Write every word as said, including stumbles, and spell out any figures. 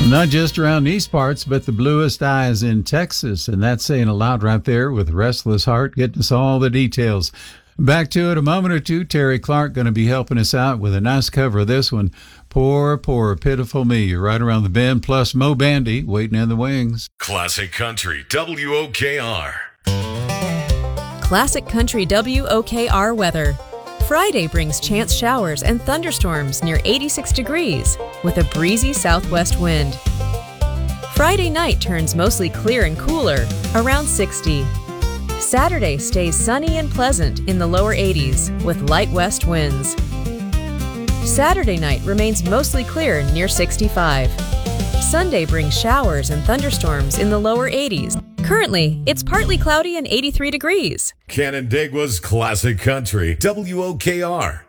Not just around these parts, but the bluest eyes in Texas. And that's saying a lot right there with Restless Heart getting us all the details. Back to it a moment or two. Terry Clark going to be helping us out with a nice cover of this one. Poor, poor, pitiful me. You're right around the bend. Plus Mo Bandy waiting in the wings. Classic Country W O K R. Classic Country W O K R weather. Friday brings chance showers and thunderstorms near eighty-six degrees with a breezy southwest wind. Friday night turns mostly clear and cooler, around sixty. Saturday stays sunny and pleasant in the lower eighties with light west winds. Saturday night remains mostly clear near sixty-five. Sunday brings showers and thunderstorms in the lower eighties. Currently, it's partly cloudy and eighty-three degrees. Canandaigua's Classic Country W O K R.